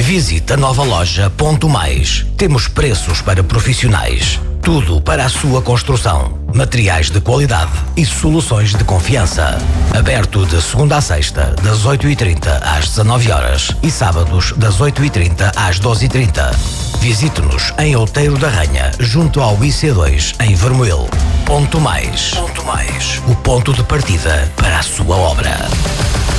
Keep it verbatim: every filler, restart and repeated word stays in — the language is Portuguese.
Visite a nova loja Ponto Mais. Temos preços para profissionais. Tudo para a sua construção. Materiais de qualidade e soluções de confiança. Aberto de segunda a sexta, das oito e trinta às dezanove horas e sábados das oito e trinta às doze e trinta. Visite-nos em Outeiro da Ranha, junto ao I C dois, em Vermoil. Ponto Mais. Ponto Mais. O ponto de partida para a sua obra.